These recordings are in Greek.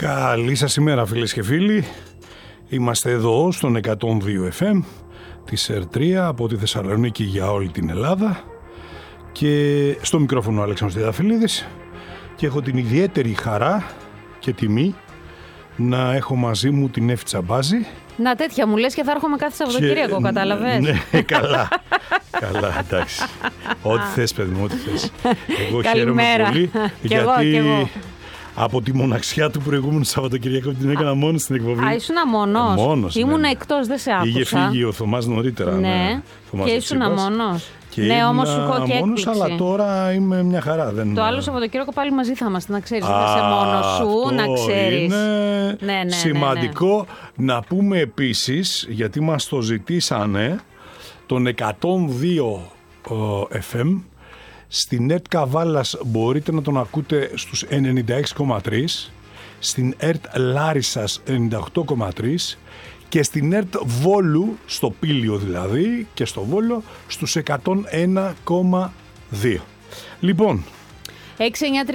Καλή σας ημέρα φίλες και φίλοι. Είμαστε εδώ στον 102 FM της ΕΡΤ3 από τη Θεσσαλονίκη για όλη την Ελλάδα και στο μικρόφωνο ο Αλέξανδρος Τριανταφυλλίδης και έχω την ιδιαίτερη χαρά και τιμή να έχω μαζί μου την Εύη Τσαμπάζη. Να τέτοια μου λες και θα έρχομαι κάθε Σαββατοκύριακο, κατάλαβες. Ναι, καλά. Καλά, εντάξει. Ό,τι θες, παιδί μου, ό,τι θες. Εγώ χαίρομαι πολύ γιατί από τη μοναξιά του προηγούμενου Σαββατοκυριακού την έκανα μόνο στην εκπομπή. Α, ήσουν μόνος. Ήμουν εκτός, δεν σε άκουσα. Είχε φύγει ο Θωμάς νωρίτερα. Ναι, και ήσουν μόνος. Ναι, όμως σου έχω και έκπληξη. Αλλά τώρα είμαι μια χαρά. Το άλλο Σαββατοκύριακο πάλι μαζί θα είμαστε, να ξέρεις. Δεν είσαι μόνος σου, να ξέρεις. Είναι σημαντικό να πούμε επίσης, γιατί μας το ζητήσανε, τον 102 FM. Στην ΕΡΤ Καβάλας μπορείτε να τον ακούτε στους 96,3, στην ΕΡΤ Λάρισσας 98,3 και στην ΕΡΤ Βόλου, στο Πήλιο δηλαδή, και στο Βόλο στους 101,2. Λοιπόν, 6-9-30-078-228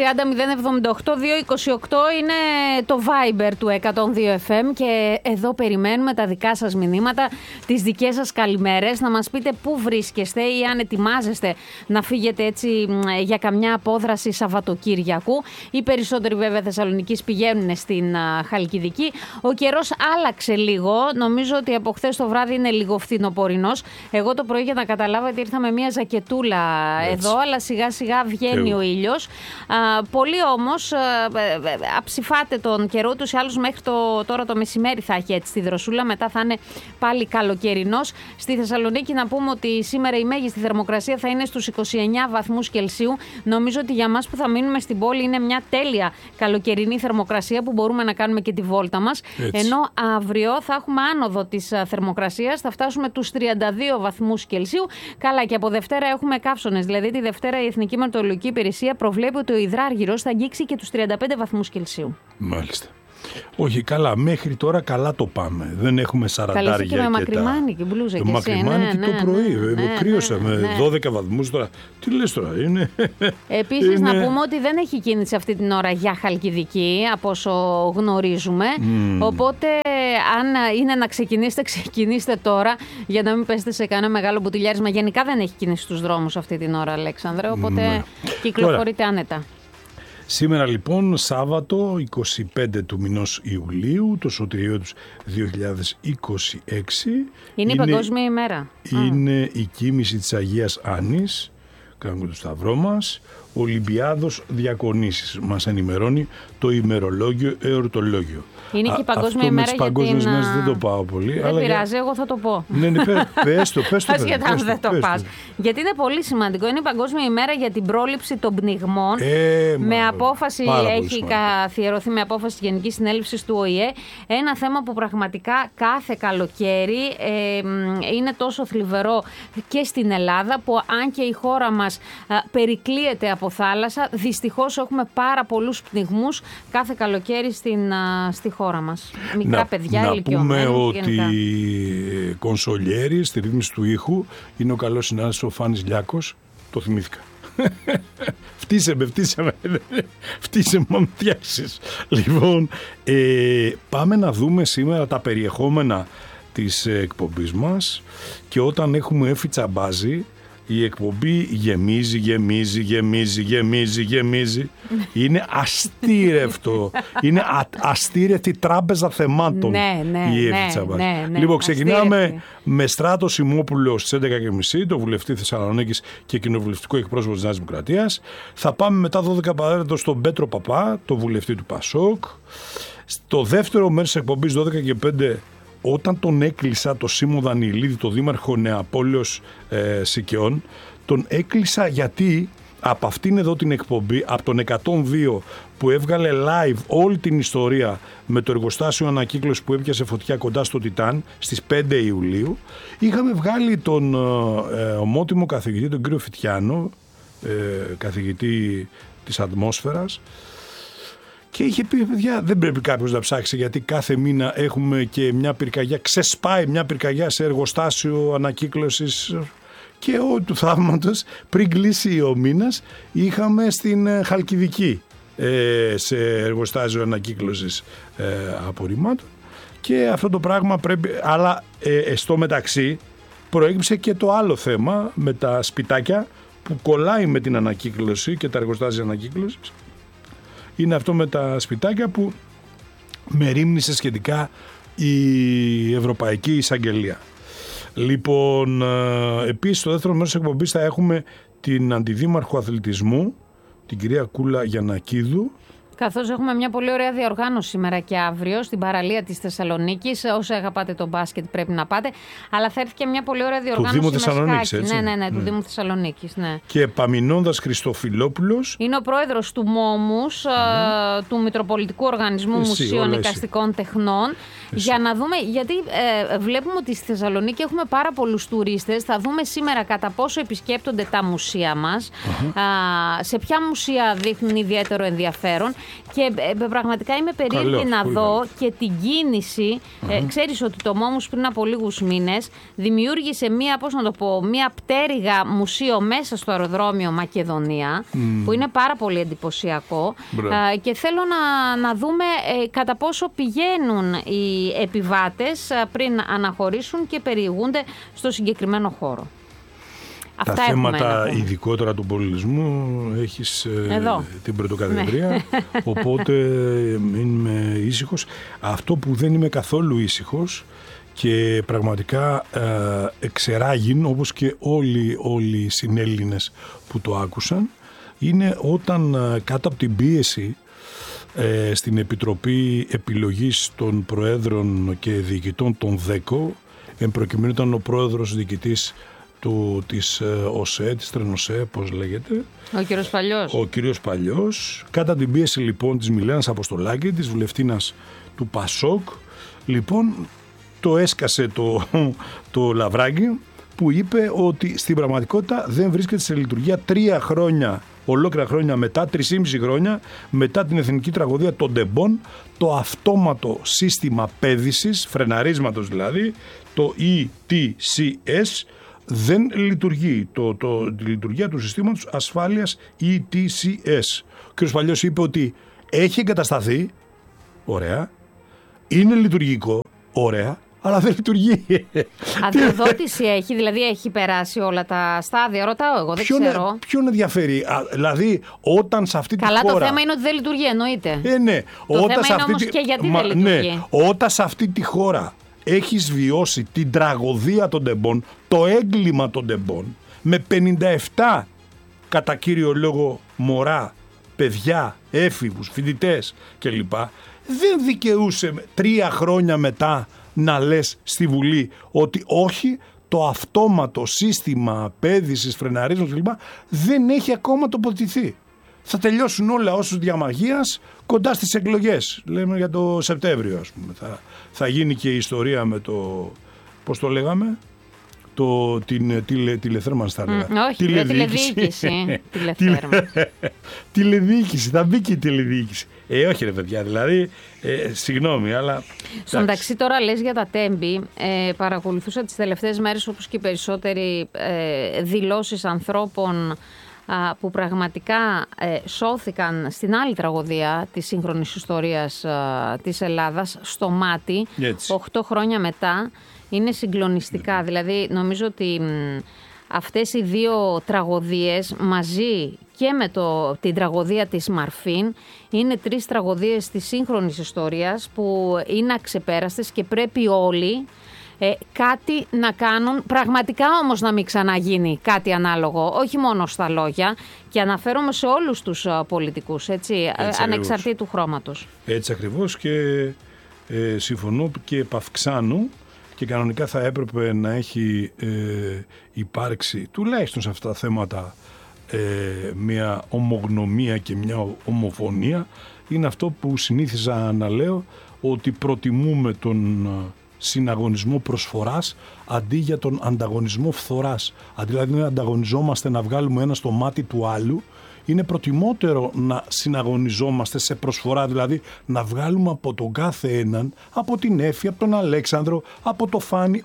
είναι το Viber του 102 FM και εδώ περιμένουμε τα δικά σας μηνύματα, τις δικές σας καλημέρες, να μας πείτε πού βρίσκεστε ή αν ετοιμάζεστε να φύγετε έτσι για καμιά απόδραση Σαββατοκύριακου. Οι περισσότεροι βέβαια Θεσσαλονικής πηγαίνουν στην Χαλκιδική. Ο καιρός άλλαξε λίγο, νομίζω ότι από χθες το βράδυ είναι λίγο φθινοπορεινός. Εγώ το πρωί για να καταλάβετε ήρθα με μια ζακετούλα εδώ, αλλά σιγά σιγά βγαίνει ο ήλιος. Πολύ όμως αψηφάτε τον καιρό τους ή άλλους μέχρι τώρα το μεσημέρι θα έχει έτσι τη δροσούλα, μετά θα είναι πάλι καλοκαιρινός. Στη Θεσσαλονίκη να πούμε ότι σήμερα η μέγιστη θερμοκρασία θα είναι στους 29 βαθμούς Κελσίου. Νομίζω ότι για μας που θα μείνουμε στην πόλη είναι μια τέλεια καλοκαιρινή θερμοκρασία που μπορούμε να κάνουμε και τη βόλτα μας. Έτσι. Ενώ αύριο θα έχουμε άνοδο της θερμοκρασίας, θα φτάσουμε τους 32 βαθμούς Κελσίου. Καλά, και από Δευτέρα έχουμε καύσωνες, δηλαδή τη Δευτέρα η Εθνική Μετεωρολογική Υπηρεσία προβλέπει ότι ο υδράργυρος θα αγγίξει και τους 35 βαθμούς Κελσίου. Μάλιστα. Όχι, καλά, μέχρι τώρα καλά το πάμε. Δεν έχουμε 40 και με μακριμάνικη μπλούζα και μακριμάνικη το πρωί. Κρύωσα με 12 βαθμούς τώρα. Τι λες τώρα, είναι. Επίσης, να πούμε ότι δεν έχει κίνηση αυτή την ώρα για Χαλκιδική, από όσο γνωρίζουμε. Οπότε, αν είναι να ξεκινήστε τώρα, για να μην πέσετε σε κανένα μεγάλο μπουτιλιάρισμα. Γενικά δεν έχει κίνηση στους δρόμους αυτή την ώρα, Αλέξανδρε. Οπότε κυκλοφορείτε άνετα. Σήμερα λοιπόν Σάββατο 25 του μηνός Ιουλίου, το σωτηριό τους 2026. Είναι η Παγκόσμια ημέρα. Είναι η κοίμηση της Αγίας Άννης, κάνουμε το σταυρό μας. Ολυμπιάδος Διακονήσεις μας ενημερώνει το ημερολόγιο εορτολόγιο. Είναι και η Παγκόσμια ημέρα για την... δεν το πάω πολύ. Δεν πειράζει, εγώ θα το πω. Ναι, πες το. Ασχετά αν δεν το πας. Γιατί είναι πολύ σημαντικό. Είναι η Παγκόσμια ημέρα για την πρόληψη των πνιγμών. Με απόφαση, έχει καθιερωθεί με απόφαση της Γενικής Συνέλευσης του ΟΗΕ. Ένα θέμα που πραγματικά κάθε καλοκαίρι είναι τόσο θλιβερό και στην Ελλάδα, που αν και η χώρα μας περικλείεται από θάλασσα, δυστυχώς έχουμε πάρα πολλούς πνιγμούς κάθε καλοκαίρι στη χώρα μας. Μικρά παιδιά, ηλικιωμένοι. Να πούμε ότι κονσολιέρη στη ρύθμιση του ήχου είναι ο καλός συνάδελφος ο Φάνης Λιάκος. Το θυμήθηκα. Φτύσε με φτιάξεις. Λοιπόν, πάμε να δούμε σήμερα τα περιεχόμενα της εκπομπής μας και όταν έχουμε Εύη Τσαμπάζη η εκπομπή γεμίζει. Είναι αστήρευτο. Είναι αστήρευτη τράπεζα θεμάτων η Εύη Τσαμπάζη. Λοιπόν, ξεκινάμε με Στράτο Σιμόπουλο στις 11.30, το βουλευτή Θεσσαλονίκης και κοινοβουλευτικό εκπρόσωπο της Νέας Δημοκρατίας. Θα πάμε μετά 12 παράδειγμα στον Πέτρο Παπά, το βουλευτή του Πασόκ. Στο δεύτερο μέρος της εκπομπής 12 και 5, όταν τον έκλεισα το Σίμω Δανιλίδη, το δήμαρχο Νεαπόλεως Σικαιών, τον έκλεισα γιατί από αυτήν εδώ την εκπομπή, από τον 102 που έβγαλε live όλη την ιστορία με το εργοστάσιο ανακύκλωσης που έπιασε φωτιά κοντά στο Τιτάν στις 5 Ιουλίου, είχαμε βγάλει τον ομότιμο καθηγητή, τον κύριο Φιτιάνο, καθηγητή της ατμόσφαιρας, και είχε πει, παιδιά, δεν πρέπει κάποιος να ψάξει, γιατί κάθε μήνα έχουμε και μια πυρκαγιά, ξεσπάει μια πυρκαγιά σε εργοστάσιο ανακύκλωσης. Και του θαύματος, πριν κλείσει ο μήνας, είχαμε στην Χαλκιδική σε εργοστάσιο ανακύκλωσης απορριμμάτων. Και αυτό το πράγμα πρέπει, αλλά στο μεταξύ προέκυψε και το άλλο θέμα με τα σπιτάκια που κολλάει με την ανακύκλωση και τα εργοστάσια ανακύκλωσης. Είναι αυτό με τα σπιτάκια που μερίμνησε σχετικά η Ευρωπαϊκή Εισαγγελία. Λοιπόν, επίσης στο δεύτερο μέρος της εκπομπής θα έχουμε την Αντιδήμαρχο Αθλητισμού, την κυρία Κούλα Γιαννακίδου. Καθώς έχουμε μια πολύ ωραία διοργάνωση σήμερα και αύριο στην παραλία της Θεσσαλονίκης. Όσοι αγαπάτε το μπάσκετ πρέπει να πάτε. Αλλά θα έρθει και μια πολύ ωραία διοργάνωση του Δήμου Θεσσαλονίκης, έτσι. Ναι, του Δήμου Θεσσαλονίκης. Ναι. Και Παμινώντας Χριστοφιλόπουλος. Είναι ο πρόεδρος του ΜΟΜΟΥΣ, του Μητροπολιτικού Οργανισμού Μουσείων Εικαστικών Τεχνών. Για να δούμε, γιατί βλέπουμε ότι στη Θεσσαλονίκη έχουμε πάρα πολλούς τουρίστες. Θα δούμε σήμερα κατά πόσο επισκέπτονται τα μουσεία μας, σε ποια μουσεία δείχνουν ιδιαίτερο ενδιαφέρον. Και πραγματικά είμαι περίεργη να δω και την κίνηση. Ξέρεις ότι το ΜΟΜΟΥΣ πριν από λίγους μήνες δημιούργησε μια πτέρυγα μουσείο μέσα στο αεροδρόμιο Μακεδονία, που είναι πάρα πολύ εντυπωσιακό. Και θέλω να δούμε κατά πόσο πηγαίνουν οι επιβάτες πριν αναχωρήσουν και περιηγούνται στο συγκεκριμένο χώρο. Τα θέματα ειδικότερα του πολιτισμού έχεις την πρωτοκαθεδρία, οπότε είμαι ήσυχος. Αυτό που δεν είμαι καθόλου ήσυχος και πραγματικά εξεράγην, όπως και όλοι οι συνέλληνες που το άκουσαν, είναι όταν κάτω από την πίεση στην Επιτροπή Επιλογής των Προέδρων και Διοικητών των ΔΕΚΟ, εν προκειμένου ήταν ο πρόεδρος διοικητής της ΟΣΕ, της Τρενοσέ, πώς λέγεται. Ο κύριος Παλιός. Κατά την πίεση λοιπόν της Μιλένας Αποστολάκη, της βουλευτίνας του Πασόκ, λοιπόν το έσκασε το λαβράκι που είπε ότι στην πραγματικότητα δεν βρίσκεται σε λειτουργία 3 χρόνια, ολόκληρα χρόνια μετά, 3,5 χρόνια μετά την εθνική τραγωδία των Ντεμπών, το αυτόματο σύστημα πέδησης, φρεναρίσματος δηλαδή, το ETCS, δεν λειτουργεί. Τη λειτουργία του συστήματος ασφάλειας ETCS. Ο κ. Παλιός είπε ότι έχει εγκατασταθεί, ωραία, είναι λειτουργικό, ωραία, αλλά δεν λειτουργεί. Αδειοδότηση έχει, δηλαδή έχει περάσει όλα τα στάδια, ρωτάω εγώ, δεν ξέρω. Ποιον ενδιαφέρει, δηλαδή όταν σε αυτή τη χώρα... Καλά, το θέμα είναι ότι δεν λειτουργεί, εννοείται. Ναι. Το θέμα είναι όμως και γιατί δεν λειτουργεί. Ναι, όταν σε αυτή τη χώρα έχεις βιώσει την τραγωδία των Ντεμπών, το έγκλημα των Ντεμπών, με 57 κατά κύριο λόγο μωρά, παιδιά, έφηβους, φοιτητές κλπ. Δεν δικαιούσε 3 χρόνια μετά να λες στη Βουλή ότι όχι, το αυτόματο σύστημα πέδησης, φρεναρίσματος κλπ. Δεν έχει ακόμα τοποθετηθεί. Θα τελειώσουν όλα όσους διαμαγείας κοντά στις εκλογές. Λέμε για το Σεπτέμβριο, ας πούμε. Θα γίνει και η ιστορία με το, πώς το λέγαμε, την τηλεθέρμανση θα λέγα. Όχι, τηλεδιοίκηση. Τηλεδιοίκηση, θα μπει και η τηλεδιοίκηση. Όχι ρε παιδιά, δηλαδή, συγγνώμη, αλλά... Στο μεταξύ τώρα λες για τα Τέμπη, παρακολουθούσα τις τελευταίες μέρες, όπως και οι περισσότεροι, δηλώσεις ανθρώπων που πραγματικά σώθηκαν στην άλλη τραγωδία της σύγχρονης ιστορίας της Ελλάδας, στο Μάτι, 8 χρόνια μετά. Είναι συγκλονιστικά. Δηλαδή νομίζω ότι αυτές οι 2 τραγωδίες μαζί και με την τραγωδία της Μαρφίν είναι 3 τραγωδίες της σύγχρονης ιστορίας που είναι αξεπέραστες και πρέπει όλοι κάτι να κάνουν, πραγματικά όμως να μην ξαναγίνει κάτι ανάλογο, όχι μόνο στα λόγια, και αναφέρομαι σε όλους τους πολιτικούς, έτσι ανεξαρτήτου χρώματος. Έτσι ακριβώς, και συμφωνώ και επαυξάνω, και κανονικά θα έπρεπε να έχει υπάρξει τουλάχιστον σε αυτά τα θέματα μια ομογνωμία και μια ομοφωνία. Είναι αυτό που συνήθιζα να λέω, ότι προτιμούμε τον συναγωνισμό προσφοράς αντί για τον ανταγωνισμό φθοράς. Αντί δηλαδή να ανταγωνιζόμαστε να βγάλουμε ένα στο μάτι του άλλου, είναι προτιμότερο να συναγωνιζόμαστε σε προσφορά, δηλαδή να βγάλουμε από τον κάθε έναν, από την Έφη, από τον Αλέξανδρο, από το Φάνη,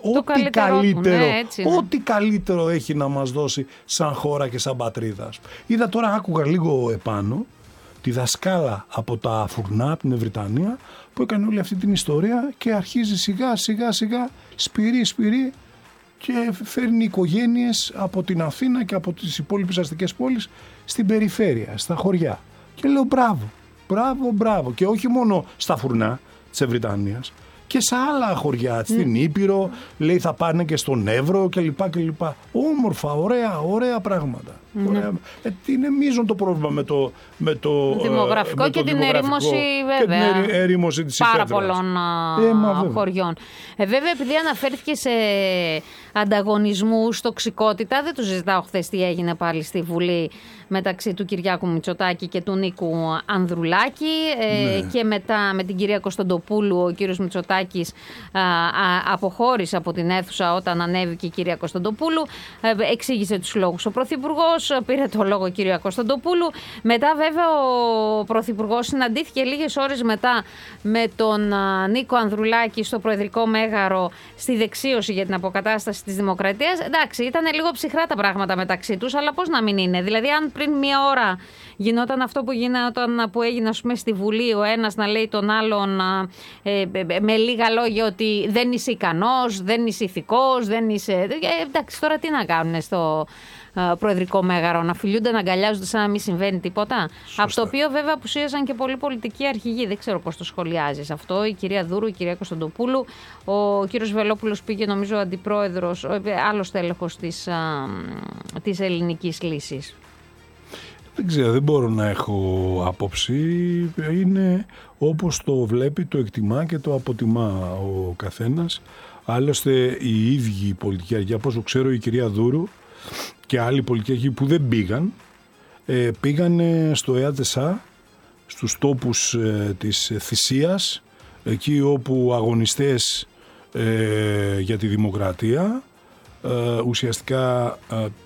ό,τι καλύτερο έχει να μας δώσει σαν χώρα και σαν πατρίδα. Είδα τώρα, άκουγα λίγο επάνω τη δασκάλα από τα φουρνά, από την Ευρυτανία, που έκανε όλη αυτή την ιστορία και αρχίζει σιγά σπυρί και φέρνει οικογένειες από την Αθήνα και από τις υπόλοιπες αστικές πόλεις στην περιφέρεια, στα χωριά. Και λέω μπράβο. Και όχι μόνο στα φουρνά της Ευρυτανίας, και σε άλλα χωριά, στην Ήπειρο, λέει θα πάνε και στον Εύρο κλπ. Όμορφα, ωραία πράγματα. Είναι μείζον το πρόβλημα με το δημογραφικό και την ερήμωση, βέβαια. Και την ερήμωση της πάρα πολλών χωριών. Βέβαια, επειδή αναφέρθηκε σε ανταγωνισμούς, τοξικότητα, δεν του συζητάω χθες τι έγινε πάλι στη Βουλή μεταξύ του Κυριάκου Μητσοτάκη και του Νίκου Ανδρουλάκη. Και μετά με την κυρία Κωνσταντοπούλου ο κύριος Μητσοτάκης αποχώρησε από την αίθουσα όταν ανέβηκε η κυρία Κωνσταντοπούλου. Εξήγησε τους λόγους ο Πρωθυπουργός, πήρε το λόγο η κυρία Κωνσταντοπούλου. Μετά βέβαια ο Πρωθυπουργός συναντήθηκε λίγες ώρες μετά με τον Νίκο Ανδρουλάκη στο Προεδρικό Μέγαρο στη δεξίωση για την αποκατάσταση της Δημοκρατίας. Εντάξει, ήταν λίγο ψυχρά τα πράγματα μεταξύ τους, αλλά πώς να μην είναι. Δηλαδή, αν πριν μία ώρα γινόταν αυτό που έγινε, ας πούμε, στη Βουλή, ο ένας να λέει τον άλλον με λίγα λόγια ότι δεν είσαι ικανός, δεν είσαι ηθικός, δεν είσαι. Εντάξει, τώρα τι να κάνουν στο Προεδρικό Μέγαρο, να φιλιούνται, να αγκαλιάζονται σαν να μην συμβαίνει τίποτα. Σωστά. Από το οποίο βέβαια απουσίαζαν και πολλοί πολιτικοί αρχηγοί. Δεν ξέρω πώς το σχολιάζεις αυτό. Η κυρία Δούρου, η κυρία Κωνσταντοπούλου, ο κύριος Βελόπουλος πήγε, νομίζω, αντιπρόεδρος, άλλος τέλεχος της ελληνικής λύσης. Δεν ξέρω, δεν μπορώ να έχω άποψη. Είναι όπως το βλέπει, το εκτιμά και το αποτιμά ο καθένας. Άλλωστε οι ίδιοι πολιτικοί αρχηγοί, όπως ξέρω η κυρία Δούρου και άλλοι πολιτικοί αρχηγοί που δεν πήγαν στο ΕΑΤΕΣΑ, στους τόπους της θυσίας, εκεί όπου αγωνιστές για τη δημοκρατία ουσιαστικά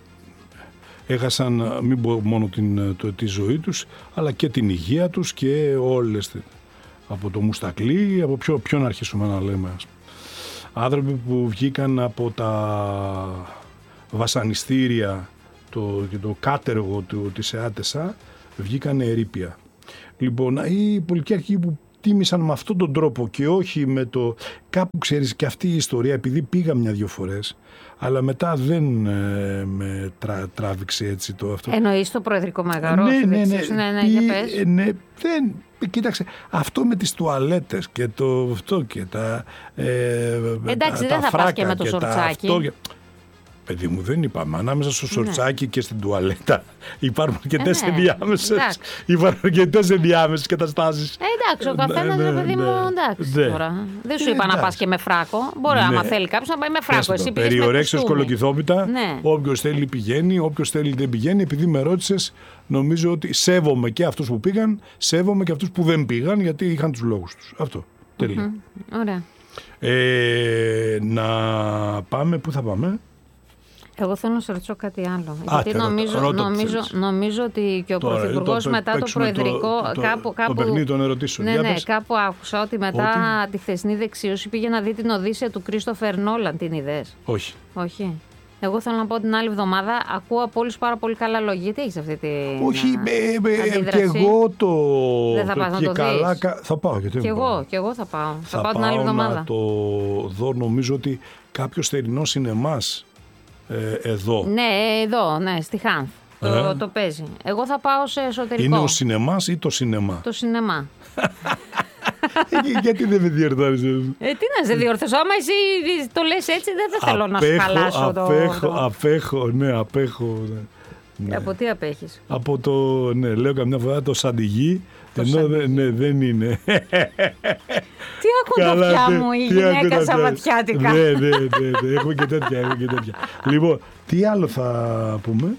έχασαν μην πω μόνο τη ζωή τους, αλλά και την υγεία τους και όλες, από το Μουστακλή, από ποιον αρχίσουμε να λέμε, άνθρωποι που βγήκαν από τα βασανιστήρια και το κάτεργο της ΕΑΤΕΣΑ, βγήκαν ερείπια. Λοιπόν, οι πολιτικοί αρχηγοί που τίμησαν με αυτόν τον τρόπο και όχι με το κάπου, ξέρεις, και αυτή η ιστορία, επειδή πήγα μια-δυο φορές, αλλά μετά δεν με τράβηξε έτσι το αυτό. Εννοείς το Προεδρικό Μέγαρο? Ναι, δεν. Κοίταξε, αυτό με τις τουαλέτες και το αυτό και τα εντάξει, δεν θα πας και με το σορτσάκι. Παιδί μου, δεν είπαμε. Ανάμεσα στο σορτσάκι και στην τουαλέτα υπάρχουν αρκετές ενδιάμεσες. Υπάρχουν αρκετές ενδιάμεσες καταστάσεις. Εντάξει, ο καθένας, παιδί μου, εντάξει τώρα. Δεν σου είπα να πας και με φράκο. Μπορεί, άμα θέλει κάποιος, να πάει με φράκο. Εσύ περιορέξεις κολοκυθόπιτα. Όποιος θέλει πηγαίνει, όποιος θέλει δεν πηγαίνει. Επειδή με ρώτησες, νομίζω ότι σέβομαι και αυτούς που πήγαν, σέβομαι και αυτούς που δεν πήγαν, γιατί είχαν τους λόγους τους. Αυτό. Τέλεια. Ωραία. Να πάμε, πού θα πάμε? Εγώ θέλω να σε ρωτήσω κάτι άλλο. Γιατί νομίζω ότι και ο Πρωθυπουργός μετά το Προεδρικό. Το παιχνίδι των ερωτήσεων. Ναι, κάπου άκουσα ότι μετά τη χθεσινή δεξίωση πήγε να δει την Οδύσσεια του Κρίστοφερ Νόλαν. Την είδες? Όχι. Εγώ θέλω να πω την άλλη εβδομάδα ακούω από όλους πάρα πολύ καλά λόγια. Γιατί έχεις αυτή τη. Όχι, και εγώ το. Δεν θα πας να το δεις? Θα πάω. Και εγώ θα πάω. Θα πάω την άλλη εβδομάδα. Να το δω, νομίζω ότι κάποιος θερινός σινεμάς εδώ. Ναι, εδώ, στη Χάνθ. Το παίζει. Εγώ θα πάω σε εσωτερικό. Είναι ο σινεμάς ή το σινεμά? Το σινεμά. Γιατί δεν με διορθώνεις? Τι να σε διορθώσω? Άμα εσύ το λες έτσι, δεν θέλω να σου χαλάσω Απέχω. Ναι. Από τι απέχεις? Από το, λέω καμιά φορά το σαντιγί, ενώ δεν είναι. Τι ακουντοφιά μου η γυναίκα σαββατιάτικα. Ναι, έχουμε και τέτοια. Λοιπόν, τι άλλο θα πούμε?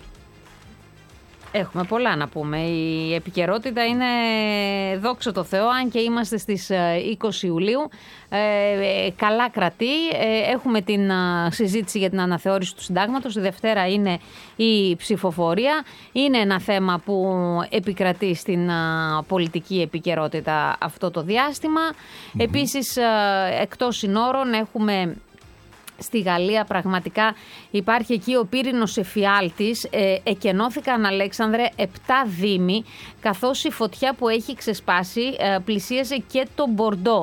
Έχουμε πολλά να πούμε. Η επικαιρότητα είναι, δόξα τω Θεώ, αν και είμαστε στις 20 Ιουλίου, καλά κρατεί. Έχουμε την συζήτηση για την αναθεώρηση του συντάγματος. Η Δευτέρα είναι η ψηφοφορία. Είναι ένα θέμα που επικρατεί στην πολιτική επικαιρότητα αυτό το διάστημα. Επίσης, εκτός συνόρων έχουμε στη Γαλλία πραγματικά υπάρχει εκεί ο πύρινος εφιάλτης. Εκενώθηκαν, Αλέξανδρε, 7 δήμοι, καθώς η φωτιά που έχει ξεσπάσει πλησίασε και το Μπορντό.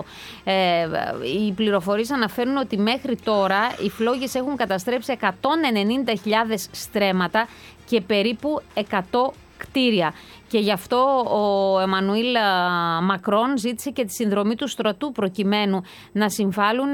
Οι πληροφορίες αναφέρουν ότι μέχρι τώρα οι φλόγες έχουν καταστρέψει 190.000 στρέμματα και περίπου 100 κτίρια. Και γι' αυτό ο Εμμανουήλ Μακρόν ζήτησε και τη συνδρομή του στρατού προκειμένου να συμβάλλουν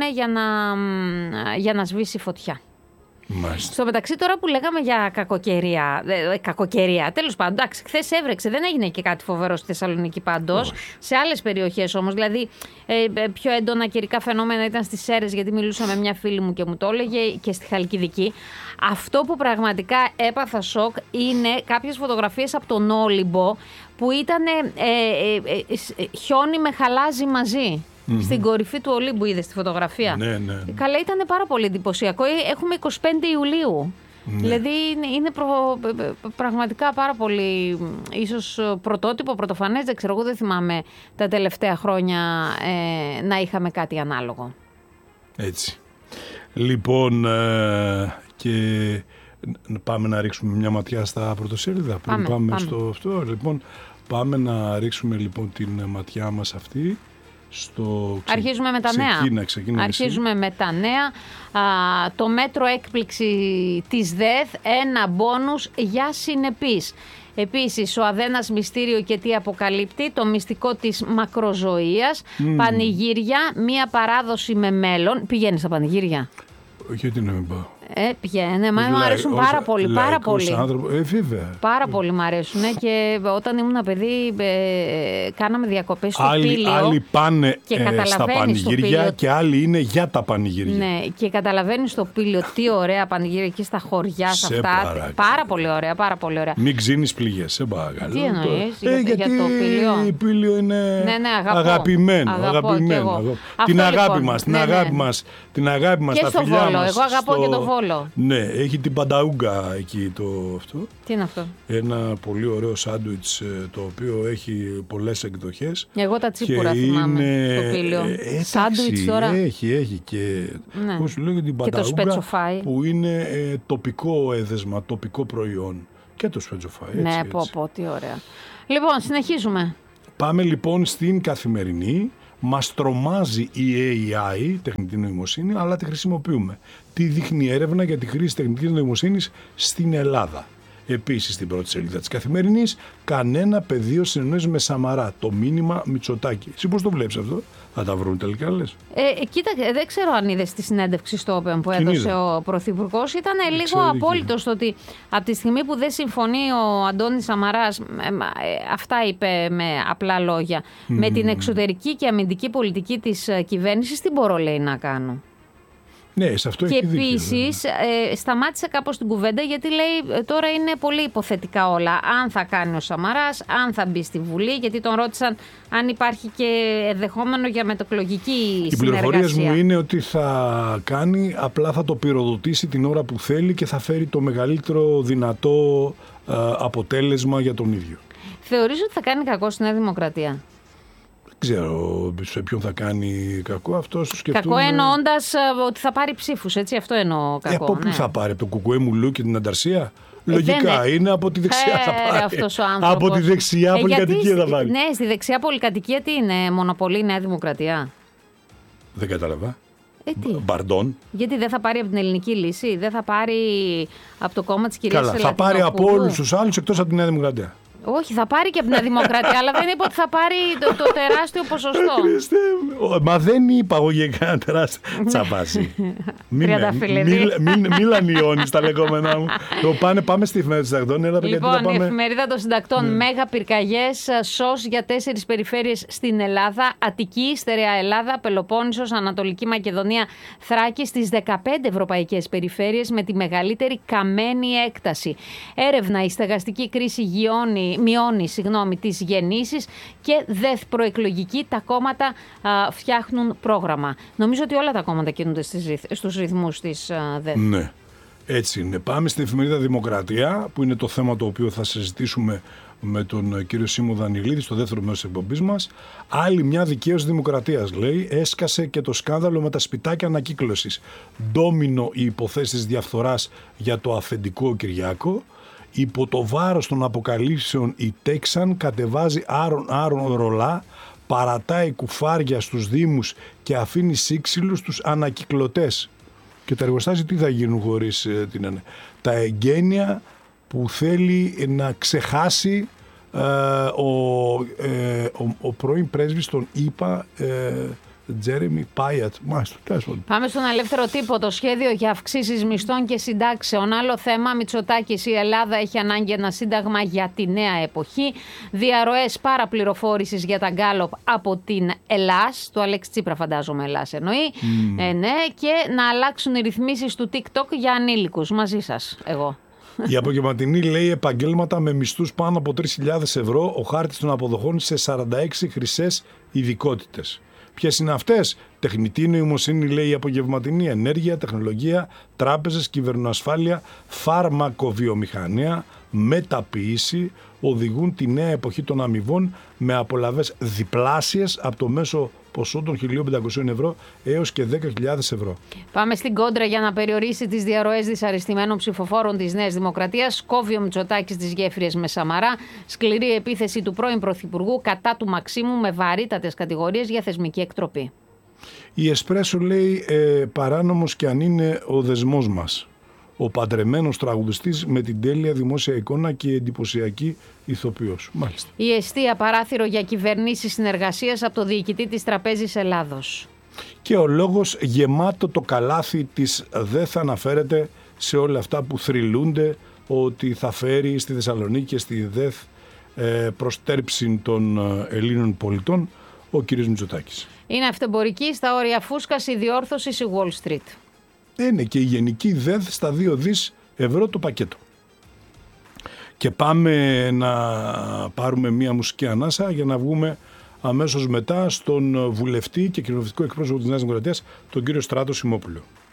για να σβήσει φωτιά. Μάλιστα. Στο μεταξύ, τώρα που λέγαμε για κακοκαιρία, τέλος πάντων, εντάξει, χθες έβρεξε, δεν έγινε και κάτι φοβερό στη Θεσσαλονίκη πάντως. Σε άλλες περιοχές όμως, δηλαδή πιο έντονα καιρικά φαινόμενα ήταν στις Σέρρες, γιατί μιλούσα με μια φίλη μου και μου το έλεγε, και στη Χαλκιδική. Αυτό που πραγματικά έπαθα σοκ είναι κάποιες φωτογραφίες από τον Όλυμπο που ήταν χιόνι με χαλάζι μαζί. Στην κορυφή του Ολύμπου, είδες τη φωτογραφία. Ναι. Καλά, ήταν πάρα πολύ εντυπωσιακό. Έχουμε 25 Ιουλίου. Ναι. Δηλαδή είναι πραγματικά πάρα πολύ, ίσως πρωτότυπο, πρωτοφανές, δεν ξέρω, εγώ δεν θυμάμαι τα τελευταία χρόνια να είχαμε κάτι ανάλογο. Έτσι. Λοιπόν, και πάμε να ρίξουμε μια ματιά στα πρωτοσέλιδα. Πάμε στο αυτό. Λοιπόν, πάμε να ρίξουμε λοιπόν την ματιά μας αυτή. Αρχίζουμε με τα νέα. Αρχίζουμε με τα νέα. Το μέτρο έκπληξη της ΔΕΘ, ένα μπόνους για συνεπείς. Επίσης, ο Αδένας μυστήριο και τι αποκαλύπτει, το μυστικό της μακροζωίας. Πανηγύρια, μία παράδοση με μέλλον. Πηγαίνεις στα πανηγύρια? Γιατί να μην πάω? Πηγαίνε, μου αρέσουν πάρα πολύ. Πάρα πολύ. Πάρα πολύ μου αρέσουν. Και όταν ήμουν παιδί, κάναμε διακοπές στο Πήλιο. Άλλοι πάνε στα πανηγύρια και άλλοι είναι για τα πανηγύρια. Ναι, και καταλαβαίνεις στο Πήλιο τι ωραία πανηγύρια εκεί στα χωριά, σε αυτά. Πάρα πολύ ωραία, πάρα πολύ ωραία. Μην ξύνεις πληγές, σε παρακαλώ. Τι εννοείς για το Πήλιο? Η Πήλιο είναι αγαπημένο. Την αγάπη μας, την αγάπη μας, τα φιλιά μας. Εγώ αγαπώ και το Βόλο. Ναι, έχει την Πανταούγκα εκεί αυτό. Τι είναι αυτό? Ένα πολύ ωραίο σάντουιτς, το οποίο έχει πολλές εκδοχές. Εγώ τα τσίπουρα θυμάμαι στο Πήλιο. Σάντουιτς τώρα. Έχει και, πώς σου λέω, την Πανταούγκα, που είναι τοπικό έδεσμα, τοπικό προϊόν. Και το σπετσοφάι. Ναι, πω, τι ωραία. Λοιπόν, συνεχίζουμε. Πάμε λοιπόν στην Καθημερινή. Μας τρομάζει η AI, τεχνητή νοημοσύνη, αλλά τη χρησιμοποιούμε. Τι δείχνει η έρευνα για τη χρήση τεχνητής νοημοσύνης στην Ελλάδα? Επίσης, στην πρώτη σελίδα της Καθημερινής, κανένα πεδίο συνεννόησης με Σαμαρά. Το μήνυμα Μητσοτάκη. Εσύ πώς το βλέπεις αυτό? Θα τα βρουν τελικά, λες? Κοίτα, δεν ξέρω αν είδες τη συνέντευξη στο Open που έδωσε ο Πρωθυπουργός. Ήταν λίγο απόλυτο στο ότι από τη στιγμή που δεν συμφωνεί ο Αντώνης Σαμαράς, αυτά είπε με απλά λόγια, με την εξωτερική και αμυντική πολιτική της κυβέρνησης, τι μπορώ, λέει, να κάνω? Ναι, σε αυτό και έχει δίκιο. επίσης σταμάτησε κάπως την κουβέντα, γιατί λέει τώρα είναι πολύ υποθετικά όλα. Αν θα κάνει ο Σαμαράς, αν θα μπει στη Βουλή, γιατί τον ρώτησαν αν υπάρχει και ενδεχόμενο για μετεκλογική συνεργασία. Οι πληροφορίες μου είναι ότι θα κάνει, απλά θα το πυροδοτήσει την ώρα που θέλει και θα φέρει το μεγαλύτερο δυνατό αποτέλεσμα για τον ίδιο. Θεωρείς ότι θα κάνει κακό στη Νέα Δημοκρατία? Δεν ξέρω σε ποιον θα κάνει κακό, αυτό στο σκεφτούμε. Κακό εννοώντας ότι θα πάρει ψήφους, έτσι, αυτό εννοώ κακό. Από πού θα πάρει, από το Κουκουέ Μουλού και την Ανταρσία? Λογικά είναι από τη δεξιά θα πάρει. Αυτός ο άνθρωπος. Από τη δεξιά πολυκατοικία θα πάρει. Ναι, στη δεξιά πολυκατοικία τι είναι, μονοπολεί η Νέα Δημοκρατία? Δεν κατάλαβα. Μπαρντών. Γιατί δεν θα πάρει από την Ελληνική Λύση, δεν θα πάρει από το κόμμα της κυρίας Ελευθεροπούλου? Θα πάρει από όλους τους άλλους εκτός από τη Νέα Δημοκρατία. Όχι, θα πάρει και από την Νέα Δημοκρατία, αλλά δεν είπα ότι θα πάρει το τεράστιο ποσοστό. Μα δεν είπα εγώ για κανένα τεράστιο τσαπάσι. Μην λανιώνεις τα λεγόμενά μου. Πάμε στη Εφημερίδα των Συντακτών. Λοιπόν, η Εφημερίδα των Συντακτών. Μέγα πυρκαγιές, ΣΟΣ για 4 περιφέρειες στην Ελλάδα. Αττική, Στερεά Ελλάδα, Πελοπόννησος, Ανατολική Μακεδονία, Θράκη, στις 15 ευρωπαϊκές περιφέρειες με τη μεγαλύτερη καμένη έκταση. Έρευνα, η στεγαστική κρίση μειώνει τις γεννήσεις και ΔΕΘ προεκλογική. Τα κόμματα φτιάχνουν πρόγραμμα. Νομίζω ότι όλα τα κόμματα κινούνται στους ρυθμούς της ΔΕΘ. Ναι, έτσι είναι. Πάμε στην Εφημερίδα Δημοκρατία, που είναι το θέμα το οποίο θα συζητήσουμε με τον κύριο Σίμω Δανειλίδη στο δεύτερο μέρος της εκπομπής μας. Άλλη μια δικαίωση δημοκρατίας, λέει, έσκασε και το σκάνδαλο με τα σπιτάκια ανακύκλωσης. Ντόμινο οι υποθέσεις διαφθοράς για το αφεντικό Κυριάκο. Υπό το βάρος των αποκαλύψεων η Τέξαν κατεβάζει άρον ρολά, παρατάει κουφάρια στους δήμους και αφήνει σύξυλους στους ανακυκλωτές. Και τα εργοστάσια τι θα γίνουν χωρίς τα εγγένεια που θέλει να ξεχάσει ο πρώην πρέσβης των ΗΠΑ, Τζέρεμι Πάιατ. Πάμε στον ελεύθερο τύπο. Το σχέδιο για αυξήσεις μισθών και συντάξεων. Άλλο θέμα. Μητσοτάκης, η Ελλάδα έχει ανάγκη ένα σύνταγμα για τη νέα εποχή. Διαρροές παραπληροφόρησης για τα γκάλοπ από την Ελλάς. Το Αλέξη Τσίπρα, φαντάζομαι, Ελλάς εννοεί. Ναι, και να αλλάξουν οι ρυθμίσεις του TikTok για ανήλικους. Μαζί σας, εγώ. Η απογευματινή, λέει, επαγγέλματα με μισθούς πάνω από 3.000 ευρώ. Ο χάρτης των αποδοχών σε 46 χρυσές ειδικότητες. Ποιες είναι αυτές? Τεχνητή νοημοσύνη, λέει η απογευματινή, ενέργεια, τεχνολογία, τράπεζες, κυβερνοασφάλεια, φάρμακοβιομηχανία, μεταποίηση, οδηγούν τη νέα εποχή των αμοιβών με απολαβές διπλάσιες από το μέσο ποσό των 1.500 ευρώ έως και 10.000 ευρώ. Πάμε στην κόντρα για να περιορίσει τις διαρροές δυσαρεστημένων ψηφοφόρων της Νέας Δημοκρατίας. Κόβει ο Μητσοτάκης τις γέφυρες με Σαμαρά. Σκληρή επίθεση του πρώην Πρωθυπουργού κατά του Μαξίμου με βαρύτατες κατηγορίες για θεσμική εκτροπή. Η Εσπρέσο, λέει, παράνομος και αν είναι ο δεσμός μας. Ο παντρεμένος τραγουδιστής με την τέλεια δημόσια εικόνα και εντυπωσιακή ηθοποιός. Μάλιστα. Η εστία παράθυρο για κυβερνήσεις συνεργασίας από το διοικητή της Τραπέζης Ελλάδος. Και ο λόγος γεμάτο το καλάθι της δεν θα αναφέρεται σε όλα αυτά που θρυλούνται ότι θα φέρει στη Θεσσαλονίκη και στη ΔΕΘ προστέρψη των Ελλήνων πολιτών ο κ. Μητσοτάκης. Είναι αυτεμπορική στα όρια φούσκας η διόρθωση η Wall Street. Είναι και η γενική ΔΕΔ στα 2 δις ευρώ το πακέτο. Και πάμε να πάρουμε μία μουσική ανάσα για να βγούμε αμέσως μετά στον βουλευτή και κοινοβουλευτικό εκπρόσωπο της Νέας Δημοκρατίας, τον κύριο Στράτο Σιμόπουλο.